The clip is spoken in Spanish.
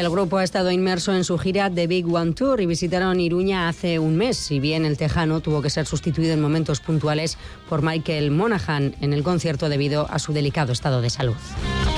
El grupo ha estado inmerso en su gira The Big One Tour y visitaron Iruña hace un mes, si bien el tejano tuvo que ser sustituido en momentos puntuales por Michael Monaghan en el concierto debido a su delicado estado de salud.